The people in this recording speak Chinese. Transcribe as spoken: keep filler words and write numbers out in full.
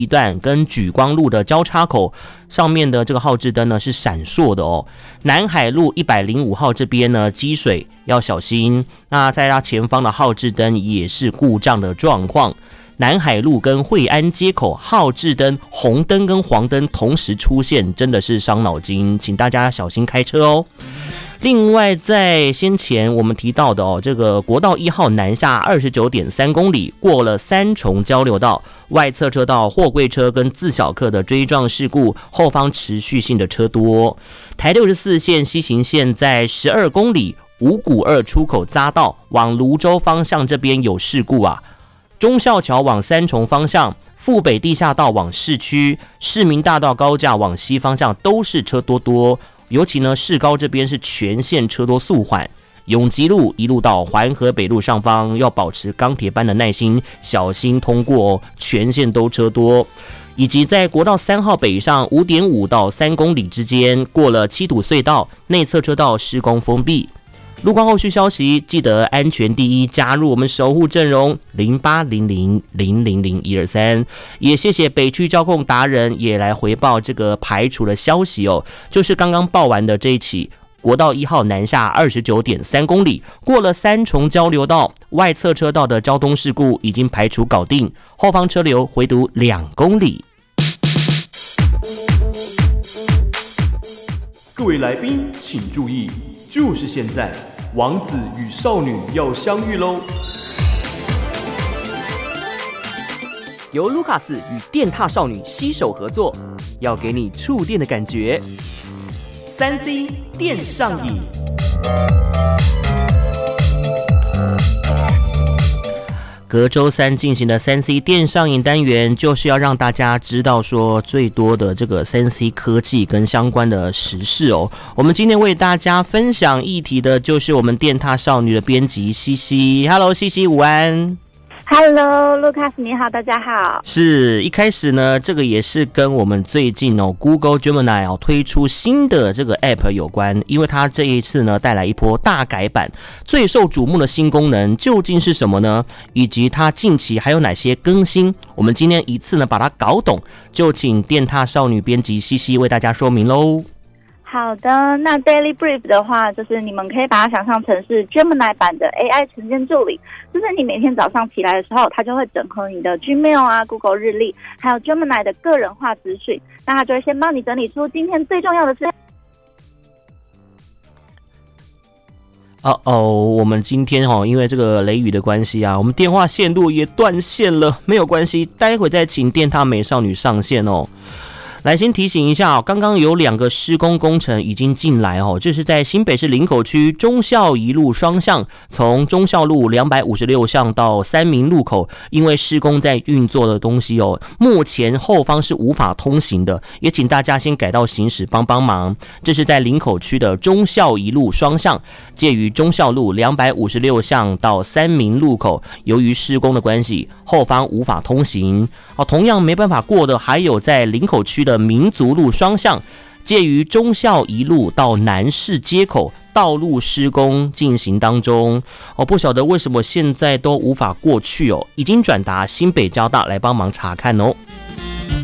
一段跟莒光路的交叉口上面的这个号志灯呢是闪烁的哦。南海路一百零五号这边呢积水要小心，那在它前方的号志灯也是故障的状况。南海路跟惠安街口号志灯红灯跟黄灯同时出现，真的是伤脑筋，请大家小心开车哦。另外，在先前我们提到的哦，这个国道一号南下二十九点三公里，过了三重交流道，外侧车道货柜车跟自小客的追撞事故，后方持续性的车多。台六十四线西行线在十二公里五股二出口匝道往泸州方向这边有事故啊。忠孝桥往三重方向，富北地下道往市区，市民大道高架往西方向都是车多多。尤其呢，市高这边是全线车多速缓，永吉路一路到环河北路上方要保持钢铁般的耐心，小心通过哦，全线都车多。以及在国道三号北上五点五到三公里之间，过了七堵隧道，内侧车道施工封闭。路况后续消息，记得安全第一，加入我们守护阵容零八零零零零零一二三。也谢谢北区交控达人也来回报这个排除的消息哦，就是刚刚报完的这一起国道一号南下二十九点三公里，过了三重交流道，外侧车道的交通事故已经排除搞定，后方车流回堵两公里。 各位来宾请注意，就是现在，王子与少女要相遇喽！ 由卢卡斯与电踏少女携手合作，要给你触电的感觉。三 C 电上瘾。 隔周三进行的三 C 电上瘾单元，就是要让大家知道说最多的这个三 C 科技跟相关的时事哦。我们今天为大家分享议题的就是我们电踏少女的编辑西西。Hello， 西西午安。 Hello， 卢卡斯你好，大家好。 是一开始呢，这个也是跟我们最近哦 Google Gemini 哦推出新的这个 App 有关，因为它这一次呢带来一波大改版，最受瞩目的新功能究竟是什么呢？以及它近期还有哪些更新？我们今天一次呢把它搞懂，就请电踏少女编辑西西为大家说明喽。 好的，那 Daily Brief 的话，就是你们可以把它想象成是 Gemini 版的 A I 晨间助理，就是你每天早上起来的时候，它就会整合你的 Gmail 啊、Google 日历，还有 Gemini 的个人化资讯，那它就会先帮你整理出今天最重要的事。 哦哦，我们今天哈、哦，因为这个雷雨的关系啊，我们电话线路也断线了，没有关系，待会再请电踏美少女上线哦。来，先提醒一下哦，刚刚有两个施工工程已经进来哦，这是在新北市林口区忠孝一路双向，从忠孝路两百五十六巷到三民路口，因为施工在运作的东西哦，目前后方是无法通行的，也请大家先改道行驶帮帮忙。这是在林口区的忠孝一路双向，介于忠孝路两百五十六巷到三民路口，由于施工的关系，后方无法通行哦。同样没办法过的，还有在林口区的民族路双向，介于忠孝一路到南市街口，道路施工进行当中哦，不晓得为什么现在都无法过去哦，已经转达新北交大来帮忙查看哦。